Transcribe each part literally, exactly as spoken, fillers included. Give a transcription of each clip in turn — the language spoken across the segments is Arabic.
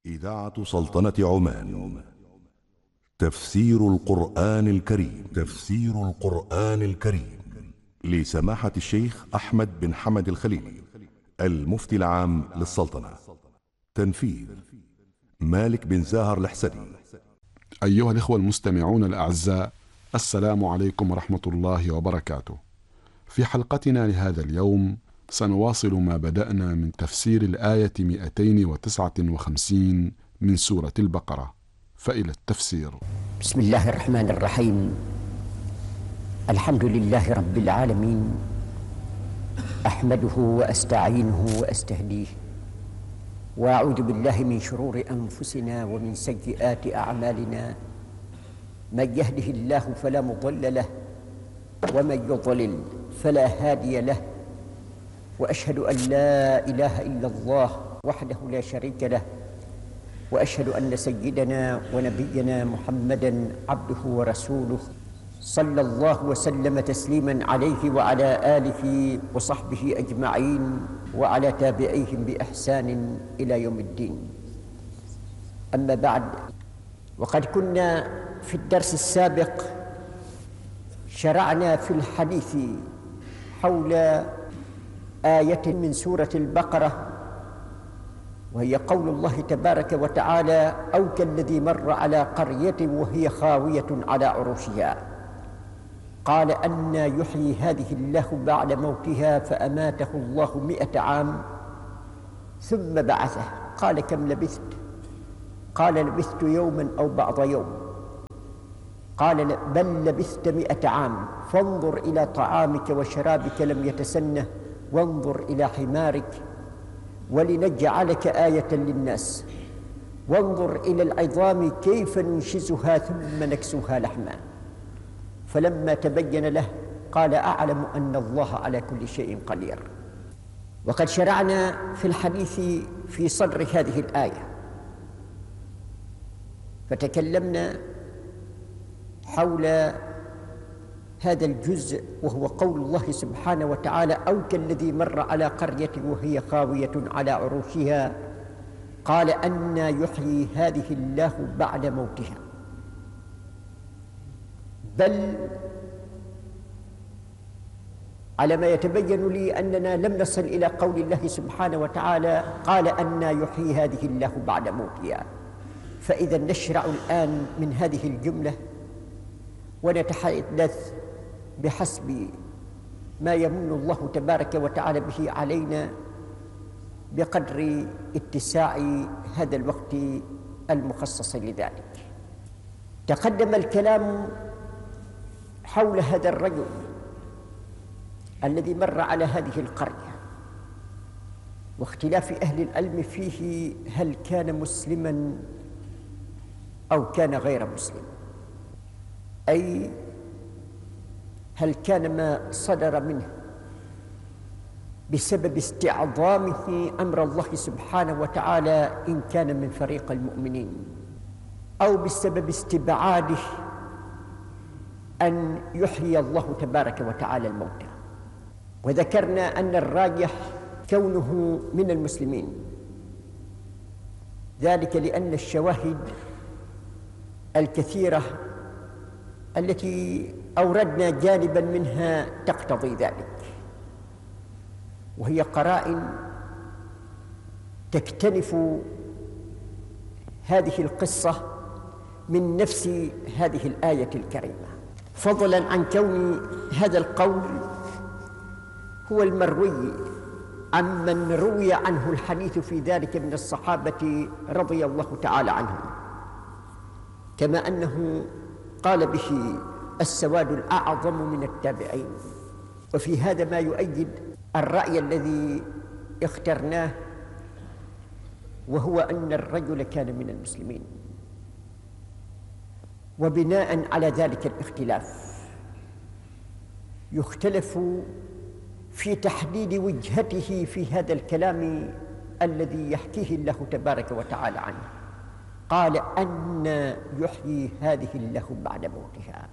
إذاعة سلطنة عمان. تفسير القرآن الكريم. تفسير القرآن الكريم لسماحة الشيخ أحمد بن حمد الخليلي، المفتي العام للسلطنة. تنفيذ مالك بن زاهر الحسني. أيها الإخوة المستمعون الأعزاء، السلام عليكم ورحمة الله وبركاته. في حلقتنا لهذا اليوم سنواصل ما بدأنا من تفسير الآية مئتين وتسعة وخمسين من سورة البقرة، فإلى التفسير. بسم الله الرحمن الرحيم. الحمد لله رب العالمين، أحمده وأستعينه وأستهديه، وأعوذ بالله من شرور أنفسنا ومن سيئات أعمالنا. من يهده الله فلا مضل له، ومن يضلل فلا هادي له، وأشهد أن لا إله إلا الله وحده لا شريك له، وأشهد أن سيدنا ونبينا محمدًا عبده ورسوله، صلى الله وسلم تسليمًا عليه وعلى آله وصحبه أجمعين، وعلى تابعيهم بإحسان إلى يوم الدين. أما بعد، وقد كنا في الدرس السابق شرعنا في الحديث حول آية من سورة البقرة، وهي قول الله تبارك وتعالى: أو كالذي مر على قرية وهي خاوية على عروشها قال أنى يحيي هذه الله بعد موتها فأماته الله مئة عام ثم بعثه قال كم لبثت؟ قال لبثت يوما أو بعض يوم. قال بل لبثت مئة عام فانظر إلى طعامك وشرابك لم يتسنه وانظر إلى حمارك ولنجعلك آية للناس وانظر إلى العظام كيف ننشزها ثم نكسوها لحما. فلما تبين له قال أعلم أن الله على كل شيء قدير. وقد شرعنا في الحديث في صدر هذه الآية، فتكلمنا حول هذا الجزء، وهو قول الله سبحانه وتعالى: أو كالذي مر على قرية وهي خاوية على عروشها قال أنى يحيي هذه الله بعد موتها. بل على ما يتبين لي أننا لم نصل إلى قول الله سبحانه وتعالى قال أنى يحيي هذه الله بعد موتها. فإذا نشرع الآن من هذه الجملة ونتحدث بحسب ما يمن الله تبارك وتعالى به علينا بقدر اتساع هذا الوقت المخصص لذلك. تقدم الكلام حول هذا الرجل الذي مر على هذه القرية، واختلاف أهل العلم فيه هل كان مسلماً أو كان غير مسلم، أي هل كان ما صدر منه بسبب استعظامه أمر الله سبحانه وتعالى إن كان من فريق المؤمنين، أو بسبب استبعاده أن يحيي الله تبارك وتعالى الموتى. وذكرنا أن الراجح كونه من المسلمين، ذلك لأن الشواهد الكثيرة التي أوردنا جانبا منها تقتضي ذلك، وهي قرائن تكتنف هذه القصة من نفس هذه الآية الكريمة، فضلا عن كون هذا القول هو المروي عمن روي عنه الحديث في ذلك من الصحابة رضي الله تعالى عنهم، كما أنه قال به السواد الأعظم من التابعين. وفي هذا ما يؤيد الرأي الذي اخترناه، وهو أن الرجل كان من المسلمين. وبناء على ذلك الاختلاف يختلف في تحديد وجهته في هذا الكلام الذي يحكيه الله تبارك وتعالى عنه. قال أن يحيي هذه الله بعد موتها.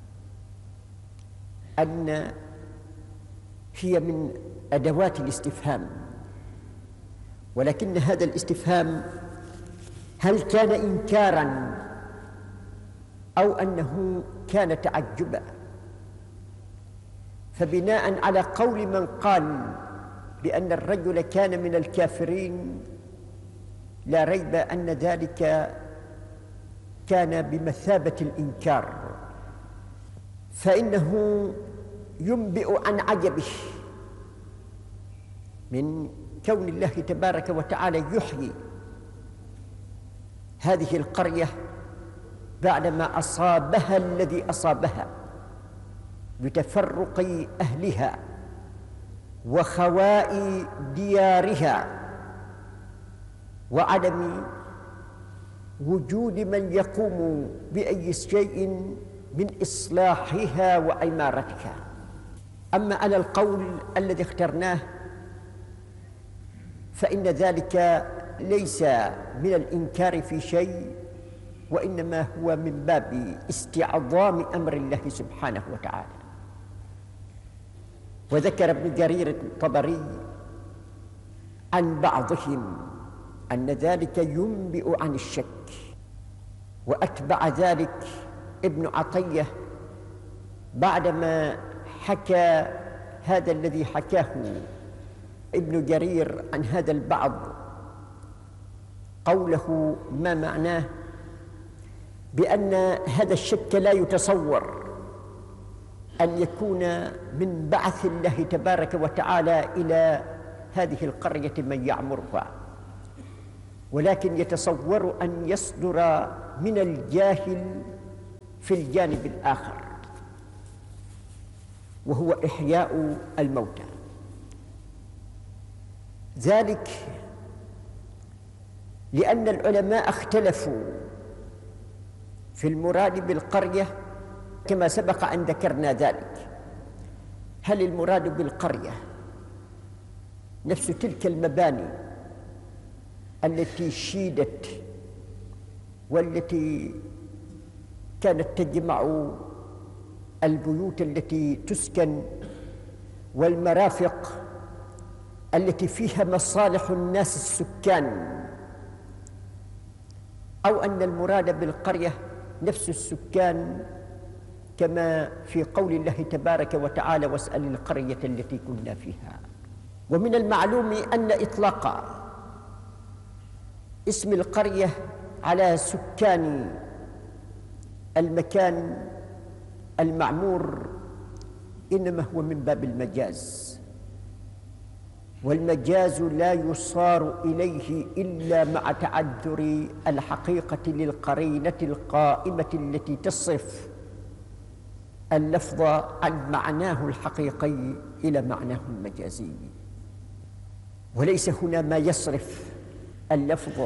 أن هي من أدوات الاستفهام، ولكن هذا الاستفهام هل كان إنكاراً أو أنه كان تعجبا؟ فبناء على قول من قال بأن الرجل كان من الكافرين لا ريب أن ذلك كان بمثابة الإنكار، فإنه ينبئ عن عجبه من كون الله تبارك وتعالى يحيي هذه القرية بعدما أصابها الذي أصابها بتفرق أهلها وخواء ديارها وعدم وجود من يقوم بأي شيء من إصلاحها وعمارتها. أما على القول الذي اخترناه فإن ذلك ليس من الإنكار في شيء، وإنما هو من باب استعظام أمر الله سبحانه وتعالى. وذكر ابن جرير الطبري عن بعضهم أن ذلك ينبئ عن الشك، وأتبع ذلك ابن عطية بعدما حكى هذا الذي حكاه ابن جرير عن هذا البعض قوله ما معناه بأن هذا الشك لا يتصور أن يكون من بعث الله تبارك وتعالى إلى هذه القرية من يعمرها، ولكن يتصور أن يصدر من الجاهل في الجانب الآخر وهو إحياء الموتى. ذلك لأن العلماء اختلفوا في المراد بالقرية كما سبق أن ذكرنا ذلك. هل المراد بالقرية نفس تلك المباني التي شيدت والتي كانت تجمع البيوت التي تسكن والمرافق التي فيها مصالح الناس السكان، أو أن المراد بالقرية نفس السكان كما في قول الله تبارك وتعالى واسأل القرية التي كنا فيها. ومن المعلوم أن إطلاق اسم القرية على سكان المكان المعمور إنما هو من باب المجاز، والمجاز لا يصار إليه إلا مع تعذر الحقيقة للقرينة القائمة التي تصرف اللفظ عن معناه الحقيقي إلى معناه المجازي، وليس هنا ما يصرف اللفظ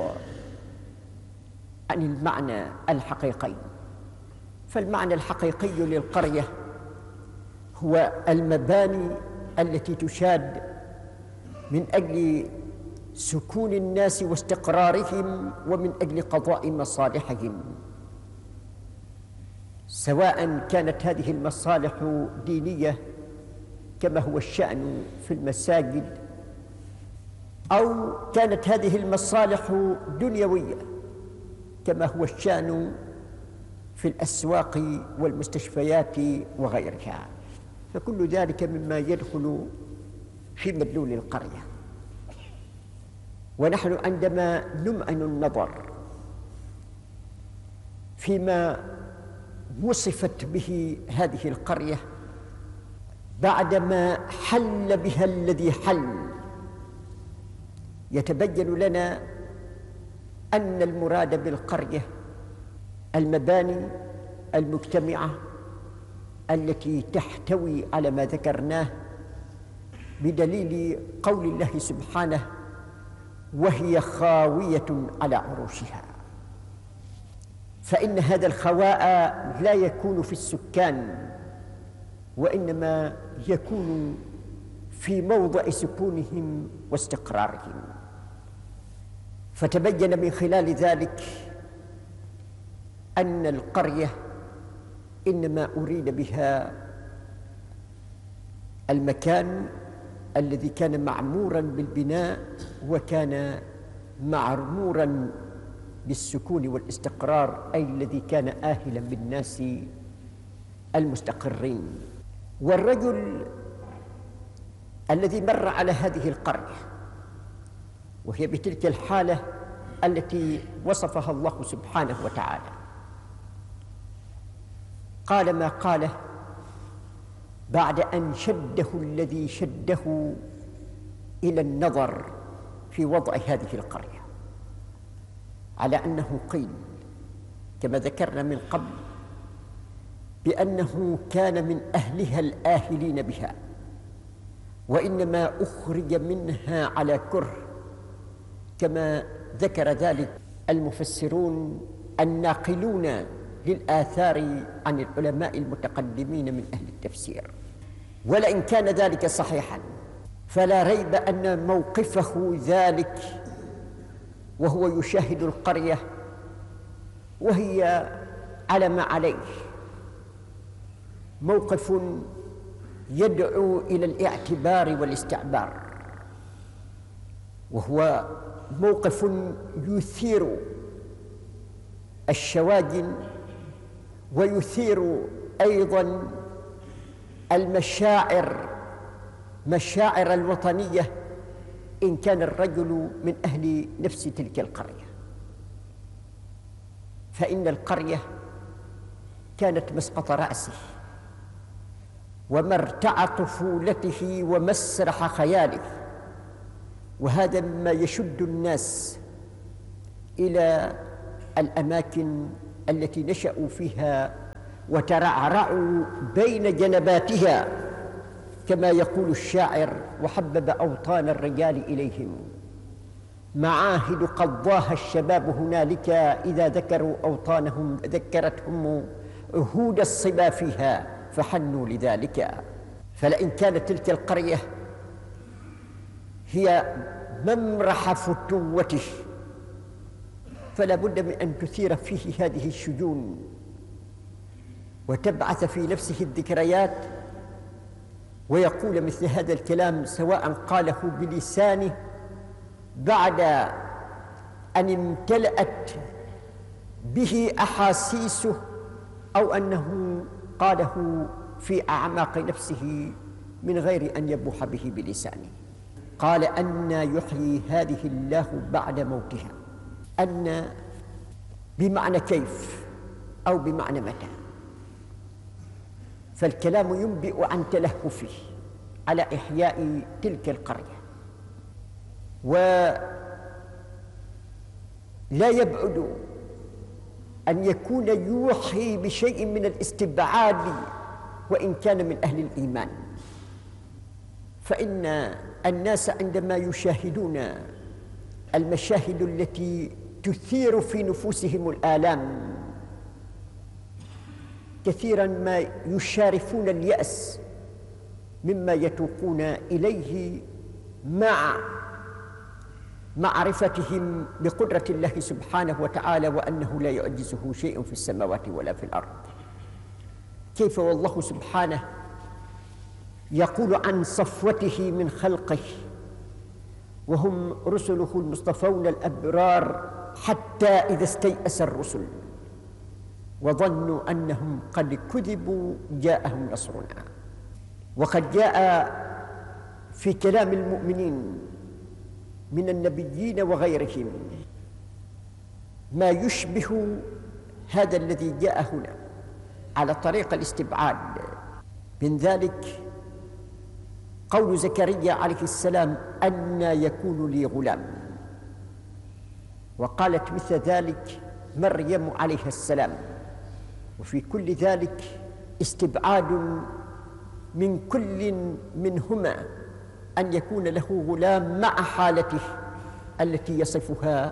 عن المعنى الحقيقي. فالمعنى الحقيقي للقرية هو المباني التي تشاد من أجل سكون الناس واستقرارهم ومن أجل قضاء مصالحهم، سواء كانت هذه المصالح دينية كما هو الشأن في المساجد، أو كانت هذه المصالح دنيوية كما هو الشأن في الأسواق والمستشفيات وغيرها. فكل ذلك مما يدخل في مدلول القرية. ونحن عندما نمعن النظر فيما وصفت به هذه القرية بعدما حل بها الذي حل، يتبين لنا أن المراد بالقرية المباني المجتمعة التي تحتوي على ما ذكرناه بدليل قول الله سبحانه وهي خاوية على عروشها. فإن هذا الخواء لا يكون في السكان، وإنما يكون في موضع سكونهم واستقرارهم. فتبين من خلال ذلك أن القرية إنما أريد بها المكان الذي كان معمورا بالبناء وكان معمورا بالسكون والاستقرار، أي الذي كان آهلا بالناس المستقرين. والرجل الذي مر على هذه القرية وهي بتلك الحالة التي وصفها الله سبحانه وتعالى قال ما قاله بعد أن شده الذي شده إلى النظر في وضع هذه القرية، على أنه قيل كما ذكرنا من قبل بأنه كان من أهلها الآهلين بها، وإنما أخرج منها على كره، كما ذكر ذلك المفسرون الناقلون للآثار عن العلماء المتقدمين من أهل التفسير. ولئن كان ذلك صحيحا فلا ريب أن موقفه ذلك وهو يشاهد القرية وهي على ما عليه موقف يدعو إلى الاعتبار والاستعبار، وهو موقف يثير الشواجن ويثير أيضا المشاعر مشاعر الوطنية إن كان الرجل من أهل نفس تلك القرية. فإن القرية كانت مسقط رأسه ومرتع طفولته ومسرح خياله، وهذا مما يشد الناس إلى الأماكن التي نشأوا فيها وترعرعوا بين جنباتها، كما يقول الشاعر: وحبب أوطان الرجال إليهم معاهد قضاها الشباب هنالك، إذا ذكروا أوطانهم ذكرتهم عهود الصبا فيها فحنوا لذلك. فلئن كانت تلك القرية هي ممرح فتوته فلا بد من أن تثير فيه هذه الشجون وتبعث في نفسه الذكريات، ويقول مثل هذا الكلام سواء قاله بلسانه بعد أن امتلأت به أحاسيسه أو أنه قاله في أعماق نفسه من غير أن يبوح به بلسانه. قال: أن يحيي هذه الله بعد موتها. أن بمعنى كيف أو بمعنى متى، فالكلام ينبئ عن تلهفه على إحياء تلك القرية، ولا يبعد أن يكون يوحي بشيء من الاستبعاد وإن كان من أهل الإيمان. فإن الناس عندما يشاهدون المشاهد التي تثير في نفوسهم الآلام كثيرا ما يشارفون اليأس مما يتوقون إليه مع معرفتهم بقدرة الله سبحانه وتعالى وأنه لا يعجزه شيء في السماوات ولا في الأرض. كيف والله سبحانه يقول عن صفوته من خلقه وهم رسله المصطفون الأبرار: حتى إذا استيأس الرسل وظنوا أنهم قد كذبوا جاءهم نصرنا. وقد جاء في كلام المؤمنين من النبيين وغيرهم ما يشبه هذا الذي جاء هنا على طريق الاستبعاد. من ذلك قول زكريا عليه السلام: أنى يكون لي غلام، وقالت مثل ذلك مريم عليها السلام. وفي كل ذلك استبعاد من كل منهما أن يكون له غلام مع حالته التي يصفها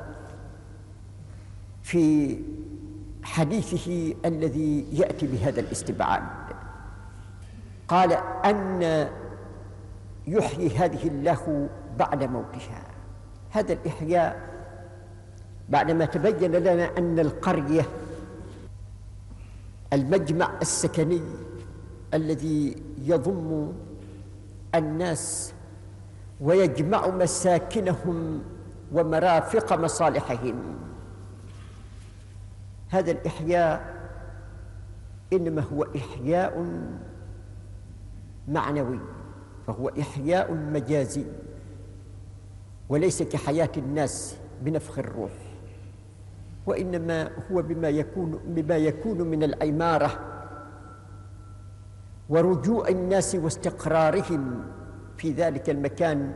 في حديثه الذي يأتي بهذا الاستبعاد. قال: أن يحيي هذه الله بعد موتها. هذا الإحياء بعدما تبين لنا أن القرية المجمع السكني الذي يضم الناس ويجمع مساكنهم ومرافق مصالحهم، هذا الإحياء إنما هو إحياء معنوي، فهو إحياء مجازي، وليس كحياة الناس بنفخ الروح، وإنما هو بما يكون بما يكون من العمارة ورجوع الناس واستقرارهم في ذلك المكان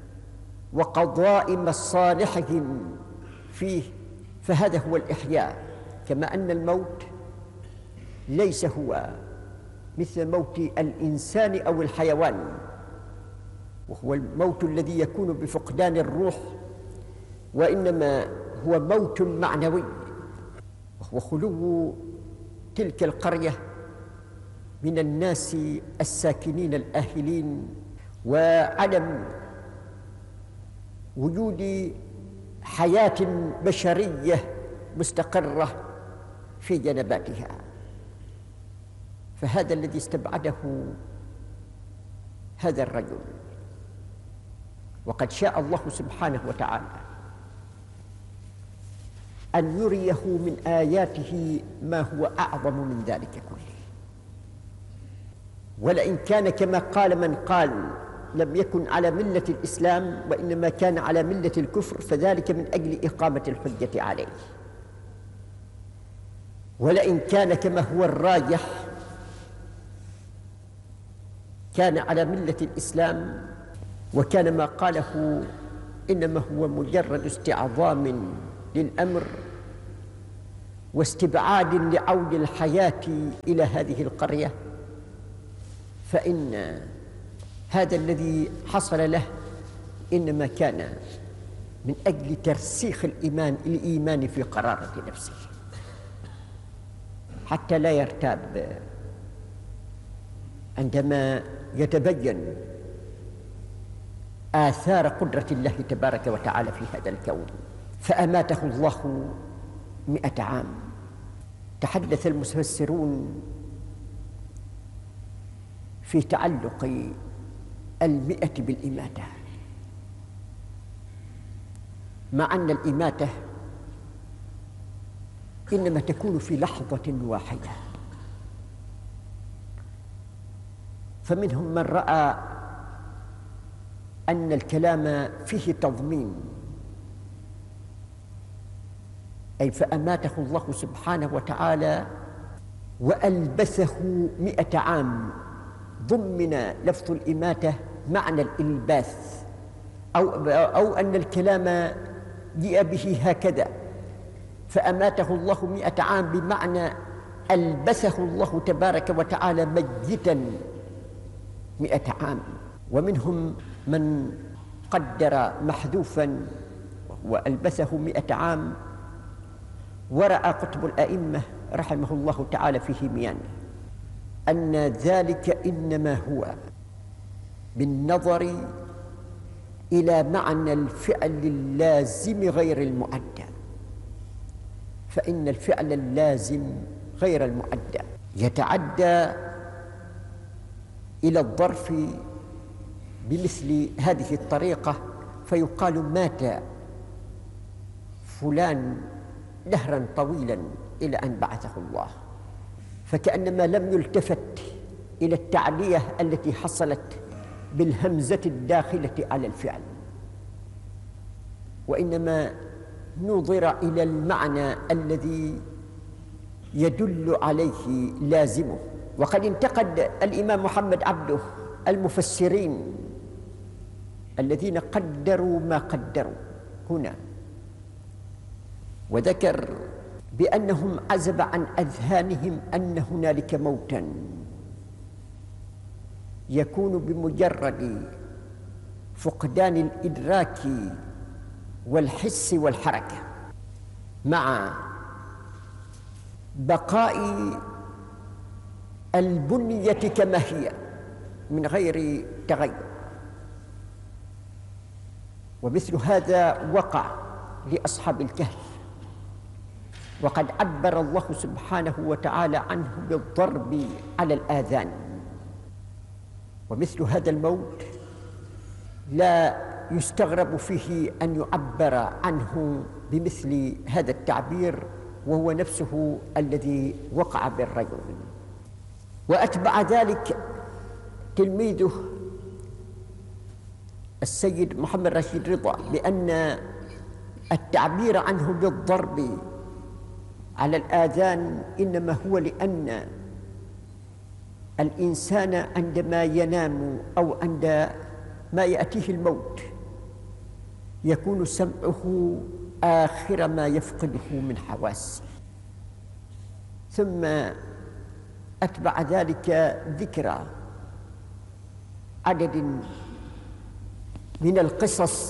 وقضاء مصالحهم فيه، فهذا هو الإحياء. كما أن الموت ليس هو مثل موت الإنسان أو الحيوان، وهو الموت الذي يكون بفقدان الروح، وإنما هو موت معنوي، وهو خلو تلك القرية من الناس الساكنين الآهلين، وعدم وجود حياة بشرية مستقرة في جنباتها. فهذا الذي استبعده هذا الرجل، وقد شاء الله سبحانه وتعالى أن يريه من آياته ما هو أعظم من ذلك كله. ولئن كان كما قال من قال لم يكن على ملة الإسلام وإنما كان على ملة الكفر، فذلك من أجل إقامة الحجة عليه. ولئن كان كما هو الراجح كان على ملة الإسلام، وكان ما قاله إنما هو مجرد استعظام للأمر واستبعاد لعود الحياة إلى هذه القرية، فإن هذا الذي حصل له إنما كان من أجل ترسيخ الإيمان الإيمان في قرارة نفسه، حتى لا يرتاب عندما يتبين آثار قدرة الله تبارك وتعالى في هذا الكون. فأماته الله مئة عام. تحدث المفسرون في تعلق المئة بالإماتة، مع أن الإماتة إنما تكون في لحظة واحدة. فمنهم من رأى أن الكلام فيه تضمين، أي فأماته الله سبحانه وتعالى وألبثه مئة عام، ضمن لفظ الإماتة معنى الإلباث، أو, أو أن الكلام جاء به هكذا، فأماته الله مئة عام بمعنى ألبثه الله تبارك وتعالى ميتا مئة عام. ومنهم من قدر محذوفا وألبثه مئة عام، ورأى قطب الأئمة رحمه الله تعالى في هيميانه أن ذلك إنما هو بالنظر إلى معنى الفعل اللازم غير المؤدى، فإن الفعل اللازم غير المؤدى يتعدى إلى الظرف بمثل هذه الطريقة، فيقال مات فلان دهرا طويلا إلى أن بعثه الله، فكأنما لم يلتفت إلى التعلية التي حصلت بالهمزة الداخلة على الفعل، وإنما نظر إلى المعنى الذي يدل عليه لازمه. وقد انتقد الإمام محمد عبده المفسرين الذين قدروا ما قدروا هنا، وذكر بأنهم عزب عن أذهانهم أن هنالك موتا يكون بمجرد فقدان الإدراك والحس والحركة مع بقاء البنية كما هي من غير تغير. ومثل هذا وقع لأصحاب الكهف، وقد عبر الله سبحانه وتعالى عنه بالضرب على الآذان. ومثل هذا الموت لا يستغرب فيه أن يعبر عنه بمثل هذا التعبير، وهو نفسه الذي وقع بالرجل. وأتبع ذلك تلميذه السيد محمد رشيد رضا بأن التعبير عنه بالضرب على الآذان إنما هو لأن الإنسان عندما ينام أو عندما يأتيه الموت يكون سمعه آخر ما يفقده من حواسه. ثم أتبع ذلك ذكر عدد من القصص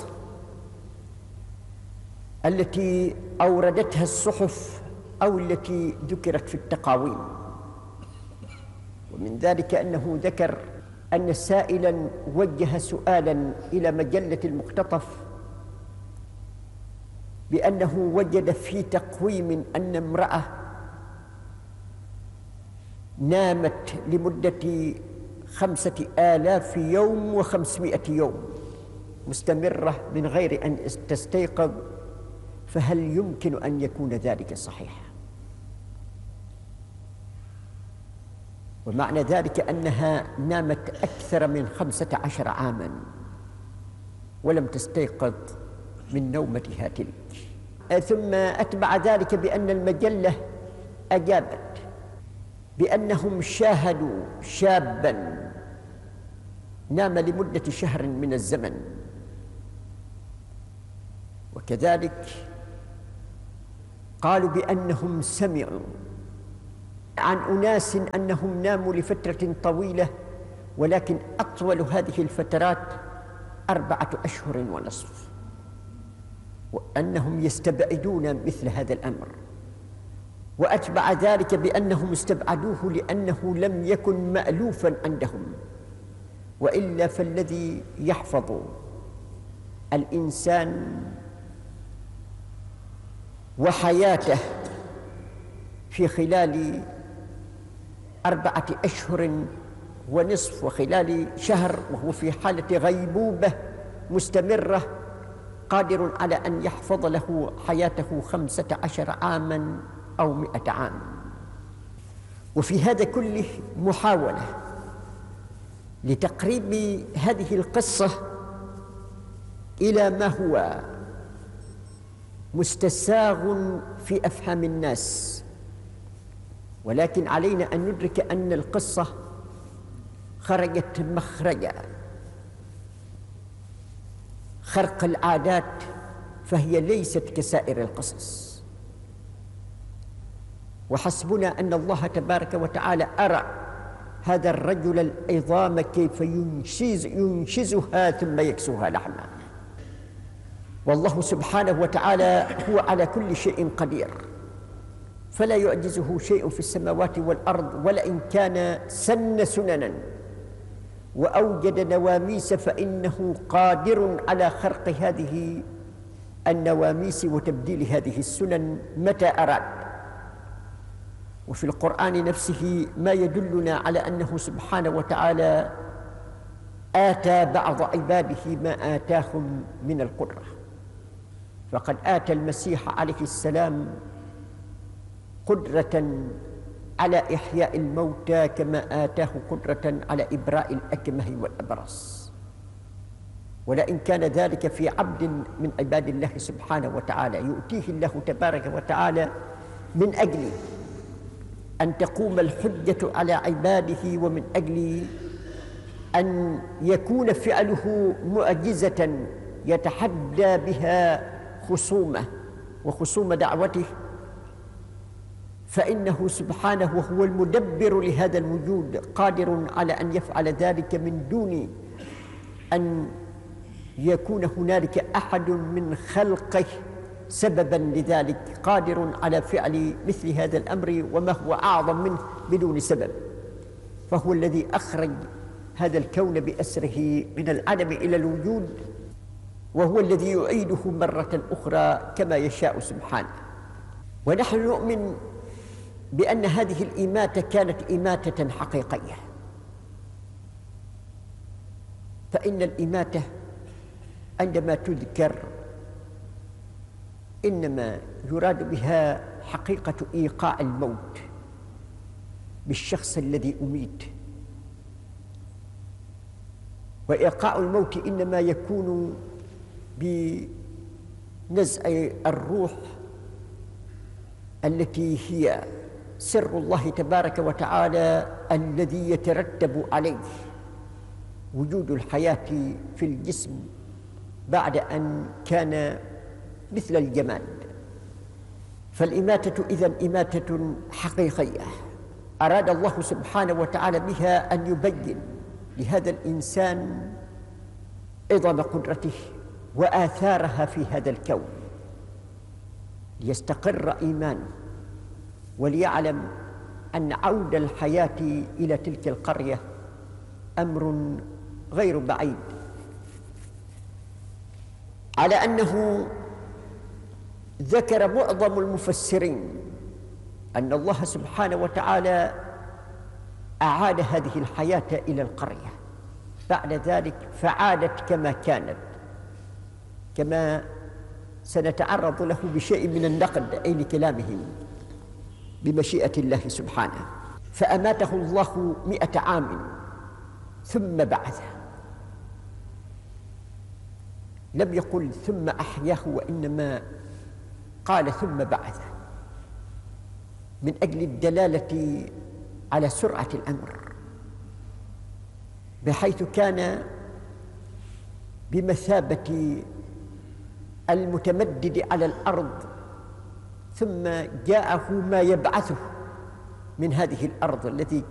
التي أوردتها الصحف أو التي ذكرت في التقاويم. ومن ذلك أنه ذكر أن سائلا وجه سؤالا إلى مجلة المقتطف بأنه وجد في تقويم أن امرأة نامت لمدة خمسة آلاف يوم وخمسمائة يوم مستمرة من غير أن تستيقظ، فهل يمكن أن يكون ذلك صحيحا؟ ومعنى ذلك أنها نامت أكثر من خمسة عشر عاما ولم تستيقظ من نومتها تلك. ثم أتبع ذلك بأن المجلة أجابت بأنهم شاهدوا شابا نام لمدة شهر من الزمن، وكذلك قالوا بأنهم سمعوا عن أناس أنهم ناموا لفترة طويلة، ولكن أطول هذه الفترات أربعة أشهر ونصف، وأنهم يستبعدون مثل هذا الأمر. وأتبع ذلك بأنهم استبعدوه لأنه لم يكن مألوفا عندهم، وإلا فالذي يحفظ الإنسان وحياته في خلال أربعة أشهر ونصف وخلال شهر وهو في حالة غيبوبة مستمرة قادر على أن يحفظ له حياته خمسة عشر عاما أو مئة عام. وفي هذا كله محاولة لتقريب هذه القصة إلى ما هو مستساغ في أفهام الناس، ولكن علينا أن ندرك أن القصة خرجت مخرج خرق العادات، فهي ليست كسائر القصص. وحسبنا أن الله تبارك وتعالى أرى هذا الرجل العظام كيف ينشز ينشزها ثم يكسوها لحما. والله سبحانه وتعالى هو على كل شيء قدير، فلا يعجزه شيء في السماوات والأرض، ولئن كان سن سننا وأوجد نواميس فإنه قادر على خرق هذه النواميس وتبديل هذه السنن متى أراد. وفي القرآن نفسه ما يدلنا على أنه سبحانه وتعالى آتى بعض عباده ما آتاهم من القدرة، فقد آتى المسيح عليه السلام قدرة على إحياء الموتى كما آتاه قدرة على إبراء الأكمه والأبرص. ولئن كان ذلك في عبد من عباد الله سبحانه وتعالى يؤتيه الله تبارك وتعالى من أجل أن تقوم الحجة على عباده، ومن أجل أن يكون فعله معجزة يتحدى بها خصومه وخصوم دعوته، فإنه سبحانه وهو المدبر لهذا الوجود قادر على أن يفعل ذلك من دون أن يكون هنالك أحد من خلقه سببا لذلك، قادر على فعل مثل هذا الأمر وما هو أعظم منه بدون سبب. فهو الذي أخرج هذا الكون بأسره من العدم إلى الوجود، وهو الذي يعيده مرة أخرى كما يشاء سبحانه. ونحن نؤمن بأن هذه الإماتة كانت إماتة حقيقية، فإن الإماتة عندما تذكر إنما يراد بها حقيقة إيقاع الموت بالشخص الذي أميت. وإيقاع الموت إنما يكون بنزع الروح التي هي سر الله تبارك وتعالى الذي يترتب عليه وجود الحياة في الجسم بعد أن كان مثل الجماد. فالإماتة إذن إماتة حقيقية أراد الله سبحانه وتعالى بها أن يبين لهذا الإنسان عظم قدرته وآثارها في هذا الكون، ليستقر إيمانه وليعلم أن عود الحياة إلى تلك القرية أمر غير بعيد، على أنه ذكر معظم المفسرين أن الله سبحانه وتعالى أعاد هذه الحياة إلى القرية بعد ذلك فعادت كما كانت، كما سنتعرض له بشيء من النقد أي لكلامهم بمشيئة الله سبحانه. فأماته الله مئة عام ثم بعثه، لم يقل ثم أحياه وإنما قال ثم بعثه من أجل الدلالة على سرعة الأمر، بحيث كان بمثابة المتمدد على الأرض ثم جاءه ما يبعثه من هذه الأرض التي